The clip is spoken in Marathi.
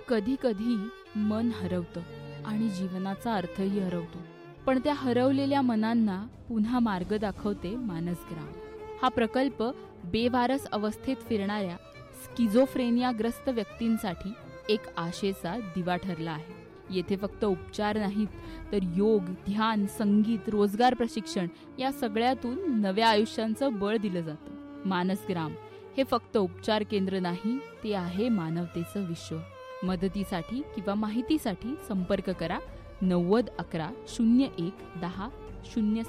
कधी कधी मन हरवतं आणि जीवनाचा अर्थही हरवतो, पण त्या हरवलेल्या मनांना पुन्हा मार्ग दाखवते मानसग्राम. हा प्रकल्प बेवारस अवस्थेत फिरणाऱ्या स्किझोफ्रेनियाग्रस्त व्यक्तींसाठी एक आशेचा दिवा ठरला आहे. येथे फक्त उपचार नाहीत, तर योग, ध्यान, संगीत, रोजगार प्रशिक्षण या सगळ्यातून नव्या आयुष्यांचं बळ दिलं जातं. मानसग्राम हे फक्त उपचार केंद्र नाही, ते आहे मानवतेचं विश्व. मदतीसाठी किंवा माहितीसाठी संपर्क करा 90 11 01 10 0